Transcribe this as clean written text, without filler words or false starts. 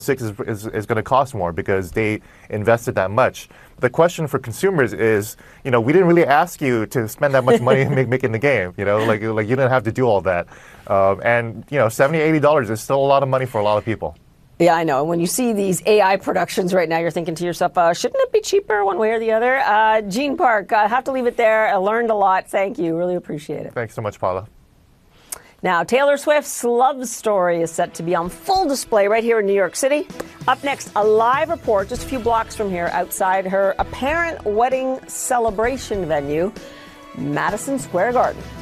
6 is going to cost more because they invested that much. The question for consumers is, we didn't really ask you to spend that much money making the game. Like you didn't have to do all that. And $70, $80 is still a lot of money for a lot of people. Yeah, I know. And when you see these AI productions right now, you're thinking to yourself, shouldn't it be cheaper one way or the other? Gene Park, I have to leave it there. I learned a lot. Thank you. Really appreciate it. Thanks so much, Paula. Now, Taylor Swift's love story is set to be on full display right here in New York City. Up next, a live report just a few blocks from here outside her apparent wedding celebration venue, Madison Square Garden.